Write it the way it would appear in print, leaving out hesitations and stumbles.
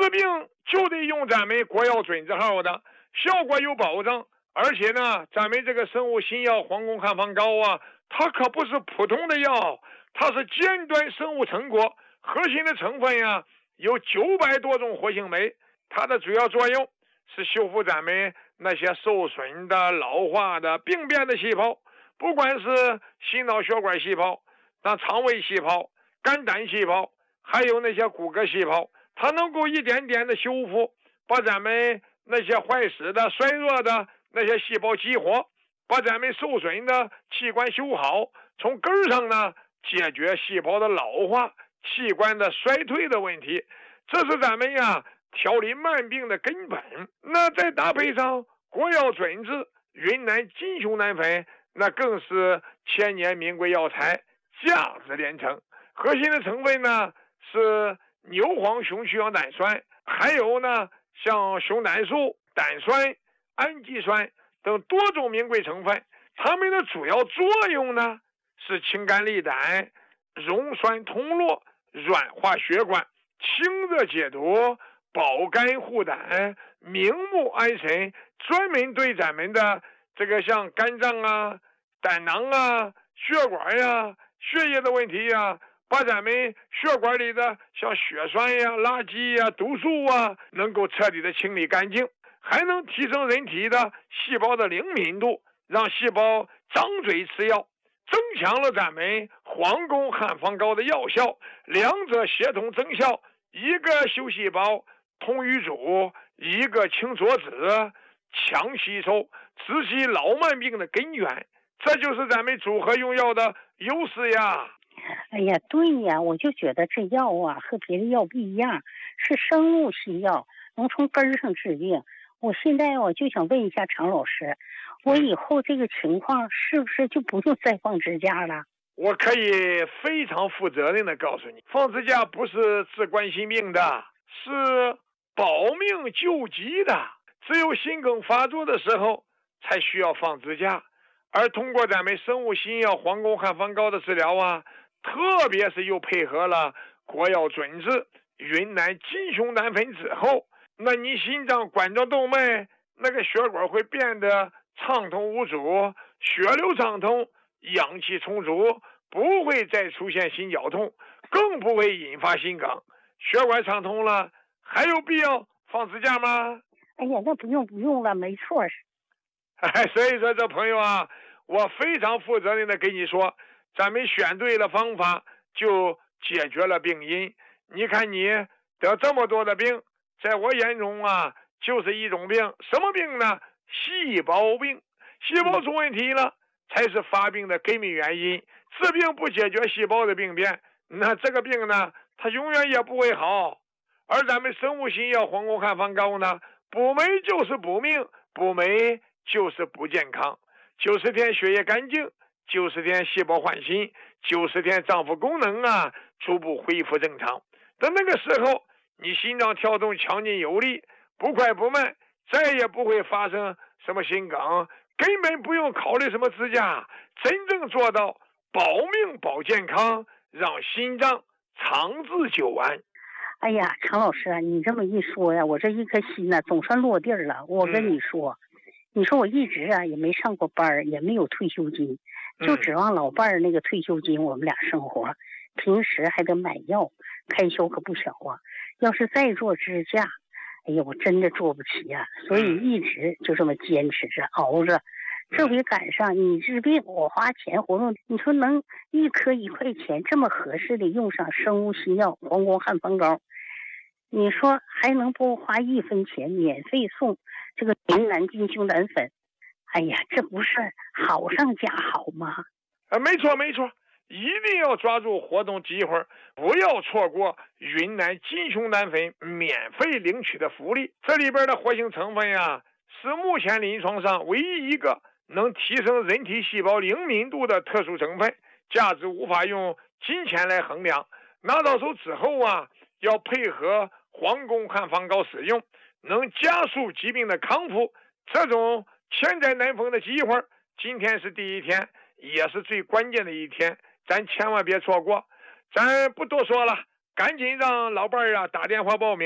治病就得用咱们国药准字号的，效果有保证。而且呢，咱们这个生物新药黄宫汉方膏啊，它可不是普通的药，它是尖端生物成果，核心的成分呀有900多种活性酶，它的主要作用是修复咱们那些受损的、老化的、病变的细胞，不管是心脑血管细胞、肠胃细胞、肝胆细胞，还有那些骨骼细胞，它能够一点点的修复，把咱们那些坏死的、衰弱的那些细胞激活，把咱们受损的器官修好，从根上呢解决细胞的老化、器官的衰退的问题，这是咱们呀调理慢病的根本。那再搭配上国药准字云南金熊胆粉，那更是千年名贵药材，价值连城。核心的成分呢是牛黄熊曲氧胆酸，还有呢像熊胆素、胆酸、氨基酸等多种名贵成分。它们的主要作用呢是清肝利胆、溶酸通络、软化血管、清热解毒、保肝护胆、明目安神，专门对咱们的这个像肝脏啊、胆囊啊、血管呀、血液的问题呀，把咱们血管里的像血栓呀、垃圾呀、毒素啊，能够彻底的清理干净，还能提升人体的细胞的灵敏度，让细胞张嘴吃药，增强了咱们黄宫汉方膏的药效，两者协同增效，一个修细胞通瘀阻，一个清浊脂强吸收，直击老慢病的根源，这就是咱们组合用药的优势呀。 哎呀，对呀，我就觉得这药啊和别的药不一样，是生物新药，能从根上治病。我现在我就想问一下常老师，我以后这个情况是不是就不用再放支架了？ 我可以非常负责任的告诉你，放支架不是治冠心病的，是保命救急的。只有心梗发作的时候才需要放支架，而通过咱们生物新药黄宫汉方膏的治疗啊，特别是又配合了国药准字云南金熊胆粉之后，那你心脏冠状动脉那个血管会变得畅通无阻，血流畅通，氧气充足，不会再出现心绞痛，更不会引发心梗。血管畅通了，还有必要放支架吗？ 哎呀，那不用了，没错。 所以说这朋友啊，我非常负责任的跟你说，咱们选对了方法就解决了病因。你看你得这么多的病，在我眼中啊就是一种病，什么病呢？细胞病。细胞出问题了才是发病的根本原因，治病不解决细胞的病变，那这个病呢它永远也不会好。而咱们生物新药黄宫汉方膏呢，补酶就是补命，补酶就是补健康。90天血液干净，90天细胞换新，90天脏腑功能啊逐步恢复正常。等那个时候，你心脏跳动强劲有力，不快不慢，再也不会发生什么心梗，根本不用考虑什么支架，真正做到保命保健康，让心脏长治久安。 哎呀，常老师啊，你这么一说呀，我这一颗心呢总算落地了。我跟你说，你说我一直啊也没上过班，也没有退休金，就指望老伴儿那个退休金我们俩生活，平时还得买药，开销可不小啊。要是再做支架，哎呀，我真的做不起呀，所以一直就这么坚持着熬着。这回赶上你治病我花钱活动，你说能一颗1块钱这么合适的用上生物新药黄宫汉方膏，你说还能不花1分钱免费送这个云南金熊胆粉？哎呀，这不是好上加好吗？ 没错没错，一定要抓住活动机会，不要错过云南金熊胆粉免费领取的福利。这里边的活性成分呀，是目前临床上唯一一个能提升人体细胞灵敏度的特殊成分，价值无法用金钱来衡量。拿到手之后啊，要配合黄宫汉方膏使用，能加速疾病的康复。这种千载难逢的机会，今天是第一天，也是最关键的一天，咱千万别错过。咱不多说了，赶紧让老伴儿啊打电话报名。